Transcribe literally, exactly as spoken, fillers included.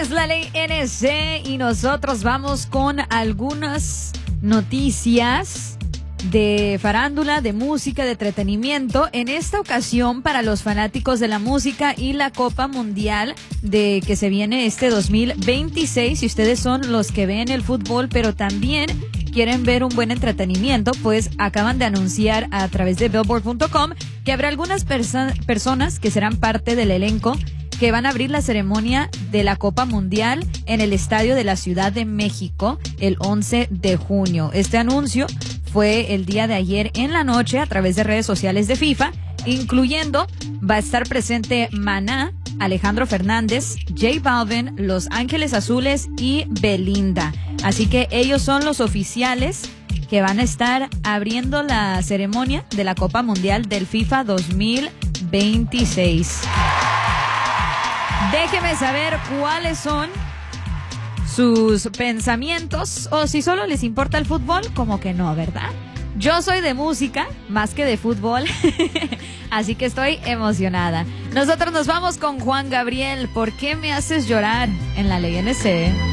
Es la ley N C y nosotros vamos con algunas noticias de farándula, de música, de entretenimiento. En esta ocasión para los fanáticos de la música y la Copa Mundial de que se viene este dos mil veintiséis. Si ustedes son los que ven el fútbol, pero también quieren ver un buen entretenimiento, pues acaban de anunciar a través de billboard punto com que habrá algunas perso- personas que serán parte del elenco que van a abrir la ceremonia de la Copa Mundial en el Estadio de la Ciudad de México el once de junio. Este anuncio fue el día de ayer en la noche a través de redes sociales de FIFA, incluyendo va a estar presente Maná, Alejandro Fernández, J Balvin, Los Ángeles Azules y Belinda. Así que ellos son los oficiales que van a estar abriendo la ceremonia de la Copa Mundial del FIFA dos mil veintiséis. Déjeme saber cuáles son sus pensamientos o si solo les importa el fútbol, como que no, ¿verdad? Yo soy de música más que de fútbol, así que estoy emocionada. Nosotros nos vamos con Juan Gabriel. ¿Por qué me haces llorar? En la ley N C.